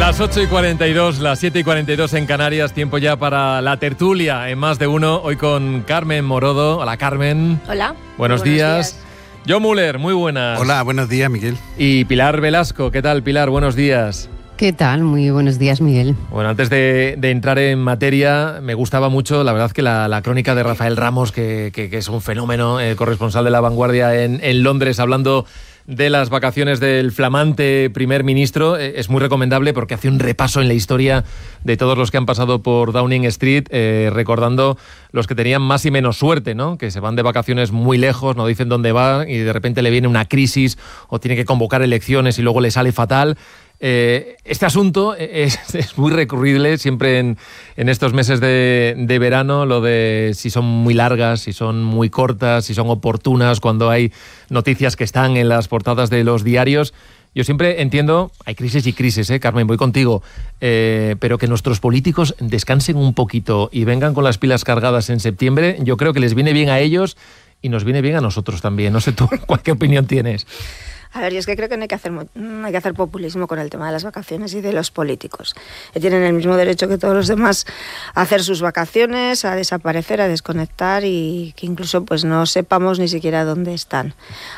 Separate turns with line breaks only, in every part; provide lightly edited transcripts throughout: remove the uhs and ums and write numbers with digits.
Las 8:42, las 7:42 en Canarias, tiempo ya para la tertulia en Más de Uno, hoy con Carmen Morodo. Hola, Carmen.
Hola.
Buenos días. John Muller, muy buenas.
Hola, buenos días, Miguel.
Y Pilar Velasco, ¿qué tal, Pilar? Buenos días.
¿Qué tal? Muy buenos días, Miguel.
Bueno, antes de entrar en materia, me gustaba mucho, la verdad, que la crónica de Rafael Ramos, que es un fenómeno, corresponsal de La Vanguardia en Londres, hablando de las vacaciones del flamante primer ministro. Es muy recomendable porque hace un repaso en la historia de todos los que han pasado por Downing Street, recordando los que tenían más y menos suerte, ¿no? Que se van de vacaciones muy lejos, no dicen dónde van y de repente le viene una crisis o tiene que convocar elecciones y luego le sale fatal. Este asunto es muy recurrible siempre en estos meses de verano, lo de si son muy largas, si son muy cortas, si son oportunas, cuando hay noticias que están en las portadas de los diarios. Yo siempre entiendo, hay crisis y crisis, Carmen, voy contigo, pero que nuestros políticos descansen un poquito y vengan con las pilas cargadas en septiembre, yo creo que les viene bien a ellos y nos viene bien a nosotros también. No sé tú, ¿qué opinión tienes?
A ver, yo es que creo que no hay que hacer populismo con el tema de las vacaciones y de los políticos. Que tienen el mismo derecho que todos los demás a hacer sus vacaciones, a desaparecer, a desconectar y que incluso pues no sepamos ni siquiera dónde están.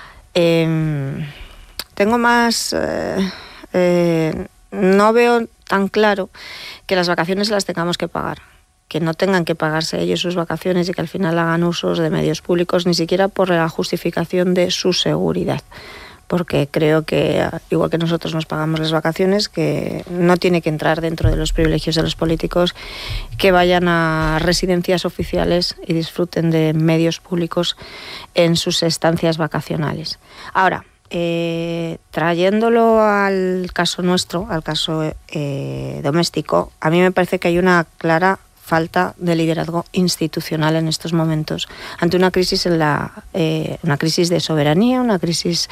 Tengo más... no veo tan claro que las vacaciones las tengamos que pagar. Que no tengan que pagarse ellos sus vacaciones y que al final hagan usos de medios públicos, ni siquiera por la justificación de su seguridad. Porque creo que, igual que nosotros nos pagamos las vacaciones, que no tiene que entrar dentro de los privilegios de los políticos que vayan a residencias oficiales y disfruten de medios públicos en sus estancias vacacionales. Ahora, trayéndolo al caso nuestro, al caso doméstico, a mí me parece que hay una clara falta de liderazgo institucional en estos momentos ante una crisis una crisis de soberanía, una crisis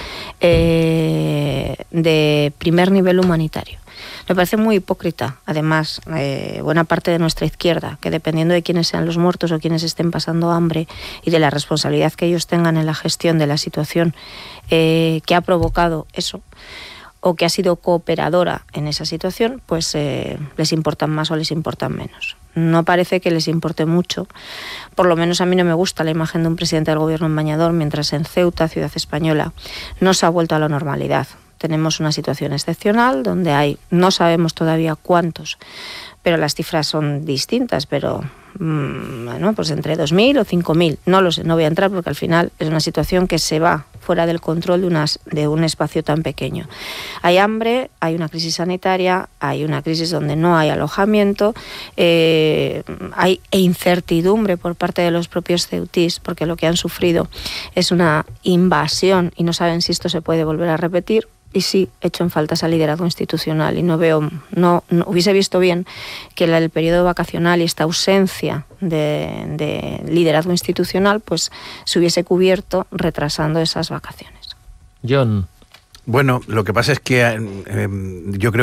de primer nivel humanitario. Me parece muy hipócrita, además, buena parte de nuestra izquierda, que dependiendo de quiénes sean los muertos o quienes estén pasando hambre y de la responsabilidad que ellos tengan en la gestión de la situación que ha provocado eso, o que ha sido cooperadora en esa situación, pues les importan más o les importan menos. No parece que les importe mucho. Por lo menos a mí no me gusta la imagen de un presidente del gobierno en Bañador, mientras en Ceuta, ciudad española, no se ha vuelto a la normalidad. Tenemos una situación excepcional donde hay, no sabemos todavía cuántos, pero las cifras son distintas, pero bueno, pues entre 2.000 o 5.000, no lo sé, no voy a entrar porque al final es una situación que se va fuera del control de un espacio tan pequeño. Hay hambre, hay una crisis sanitaria, hay una crisis donde no hay alojamiento, hay incertidumbre por parte de los propios ceutís, porque lo que han sufrido es una invasión y no saben si esto se puede volver a repetir. Y sí, echo en falta ese liderazgo institucional y no hubiese visto bien que el periodo vacacional y esta ausencia de liderazgo institucional pues se hubiese cubierto retrasando esas vacaciones.
John.
Bueno, lo que pasa es que yo creo